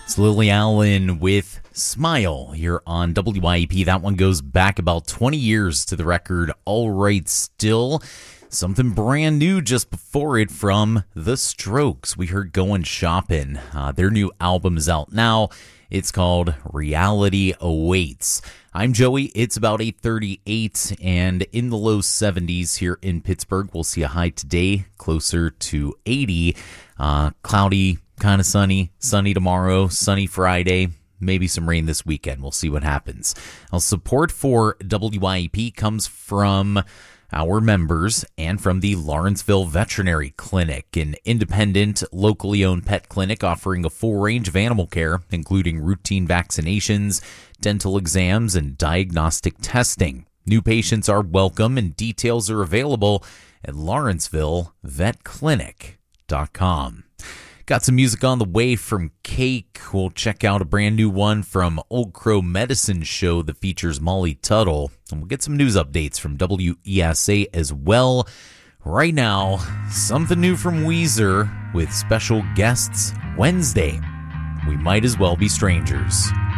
It's Lily Allen with Smile here on WYEP. That one goes back about 20 years to the record All Right Still. Something brand new just before it from The Strokes. We heard Going Shopping. Their new album is out now. It's called Reality Awaits. I'm Joey. It's about 8:38 and in the low 70s here in Pittsburgh. We'll see a high today closer to 80. Cloudy, kind of sunny tomorrow, sunny Friday, maybe some rain this weekend. We'll see what happens. Support for WYEP comes from our members and from the Lawrenceville Veterinary Clinic, an independent, locally owned pet clinic offering a full range of animal care, including routine vaccinations, dental exams, and diagnostic testing. New patients are welcome and details are available at LawrencevilleVetClinic.com. Got some music on the way from Cake. We'll check out a brand new one from Old Crow Medicine Show that features Molly Tuttle. And we'll get some news updates from WESA as well. Right now, something new from Weezer with special guests Wednesday. We Might As Well Be Strangers.